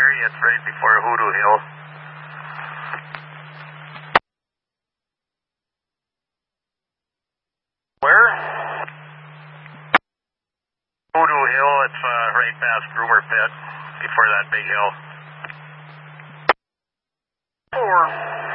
Gary. It's right before Hoodoo Hill. Where? Hoodoo Hill. It's right past Groomer Pit, before that big hill. 4.